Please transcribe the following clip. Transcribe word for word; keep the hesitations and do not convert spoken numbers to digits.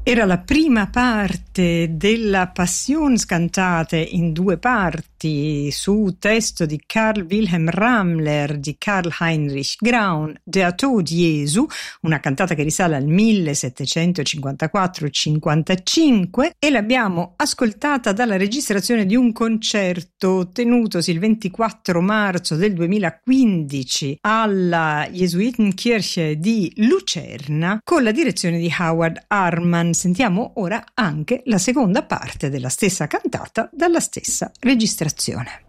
Era la prima parte della Passionscantate in due parti su testo di Karl Wilhelm Ramler di Karl Heinrich Graun, Der Tod Jesu, una cantata che risale al millesettecentocinquantaquattro cinquantacinque, e l'abbiamo ascoltata dalla registrazione di un concerto tenutosi il ventiquattro marzo del duemilaquindici alla Jesuitenkirche di Lucerna con la direzione di Howard Harman. Sentiamo ora anche la seconda parte della stessa cantata dalla stessa registrazione.